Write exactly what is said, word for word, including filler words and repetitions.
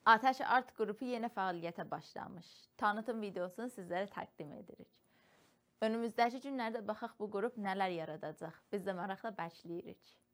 Atəş Art qrupu yeni fəaliyyətə başlamış. Tanıtım videosunu sizlərə təqdim edirik. Önümüzdəki günlərdə baxaq bu qrup nələr yaradacaq. Biz də maraqla bəkləyirik.